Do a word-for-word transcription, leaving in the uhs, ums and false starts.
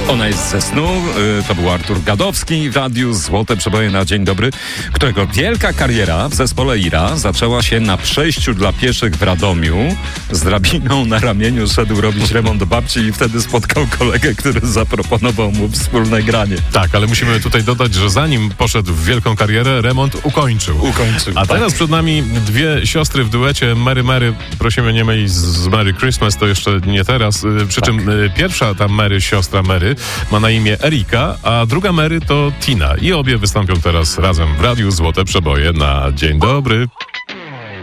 Ona jest ze snu, to był Artur Gadowski w radiu Złote Przeboje na Dzień Dobry, którego wielka kariera w zespole Ira zaczęła się na przejściu dla pieszych w Radomiu. Z drabiną na ramieniu szedł robić remont do babci i wtedy spotkał kolegę, który zaproponował mu wspólne granie. Tak, ale musimy tutaj dodać, że zanim poszedł w wielką karierę, remont ukończył. Ukończył. A teraz tak. przed nami dwie siostry w duecie Mary Mary, prosimy nie mylić z Merry Christmas, to jeszcze nie teraz. Przy Tak. czym pierwsza ta Mary, siostra Mary, ma na imię Erika, a druga Mary to Tina. I obie wystąpią teraz razem w radiu Złote Przeboje na Dzień Dobry.